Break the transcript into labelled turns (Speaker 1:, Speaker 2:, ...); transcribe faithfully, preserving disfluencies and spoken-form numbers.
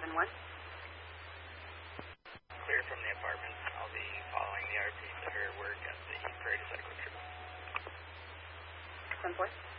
Speaker 1: seven one.
Speaker 2: Clear from the apartments. I'll be following the R P to her work at the Prairie Cycle Trip.
Speaker 1: ten four.